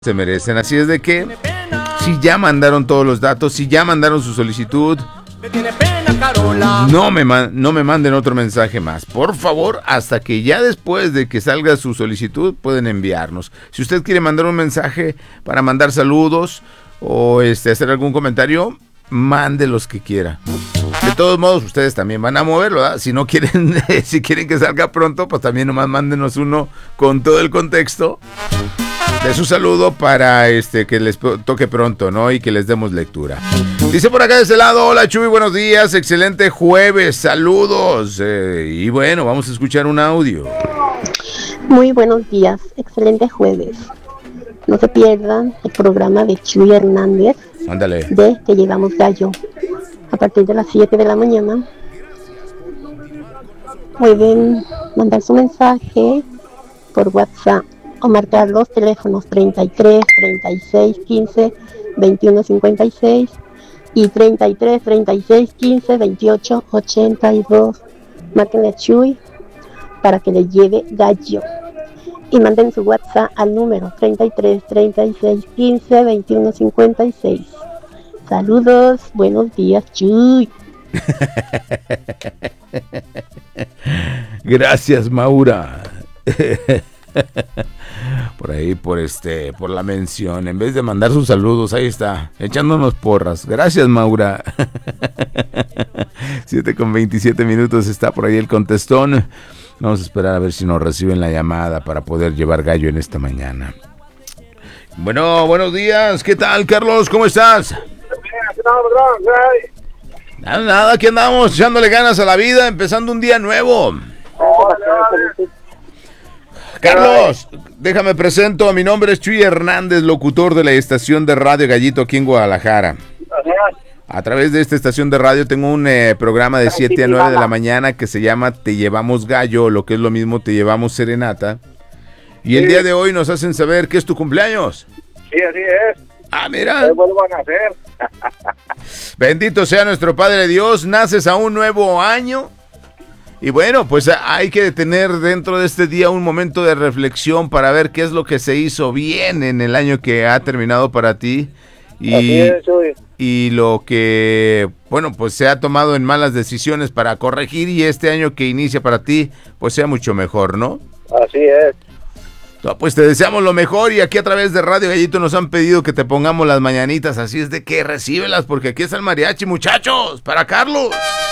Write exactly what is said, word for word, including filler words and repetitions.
se merecen. Así es de que si ya mandaron todos los datos, si ya mandaron su solicitud, no me, man, no me manden otro mensaje más. Por favor, hasta que ya después de que salga su solicitud pueden enviarnos. Si usted quiere mandar un mensaje para mandar saludos o este, hacer algún comentario, mande los que quiera. De todos modos, ustedes también van a moverlo, ¿verdad? Si no quieren, si quieren que salga pronto, pues también nomás mándenos uno con todo el contexto de su saludo para este que les toque pronto, ¿no? Y que les demos lectura. Dice por acá de ese lado, hola Chuy, buenos días, excelente jueves, saludos. Eh, y bueno, vamos a escuchar un audio. Muy buenos días, excelente jueves. No se pierdan el programa de Chuy Hernández. Ándale. De Te Llevamos Gallo. A partir de las siete de la mañana pueden mandar su mensaje por WhatsApp o marcar los teléfonos treinta y tres, treinta y seis, quince, veintiuno, cincuenta y seis y treinta y tres, treinta y seis, quince, veintiocho, ochenta y dos. Márquenle a Chuy para que le lleve gallo y manden su WhatsApp al número treinta y tres, treinta y seis, quince, veintiuno, cincuenta y seis. Saludos, buenos días, Chuy. Gracias, Maura. Por ahí, por este, por la mención. En vez de mandar sus saludos, ahí está, echándonos porras. Gracias, Maura. siete con veintisiete minutos, está por ahí el contestón. Vamos a esperar a ver si nos reciben la llamada para poder llevar gallo en esta mañana. Bueno, buenos días. ¿Qué tal, Carlos? ¿Cómo estás? Nada, nada, aquí andamos echándole ganas a la vida, empezando un día nuevo. Carlos, déjame presento, mi nombre es Chuy Hernández, locutor de la estación de radio Gallito aquí en Guadalajara. A través de esta estación de radio tengo un eh, programa de siete a nueve de la mañana que se llama Te Llevamos Gallo, lo que es lo mismo Te Llevamos Serenata. Y el día de hoy nos hacen saber que es tu cumpleaños. Sí, así es. Ah, mira. ¿Qué vuelvan a hacer? Bendito sea nuestro Padre Dios, naces a un nuevo año. Y bueno, pues hay que tener dentro de este día un momento de reflexión para ver qué es lo que se hizo bien en el año que ha terminado para ti. Y, y lo que, bueno, pues se ha tomado en malas decisiones para corregir y este año que inicia para ti, pues sea mucho mejor, ¿no? Así es. No, pues te deseamos lo mejor y aquí a través de Radio Gallito nos han pedido que te pongamos las mañanitas, así es de que recíbelas porque aquí está el mariachi, muchachos, para Carlos.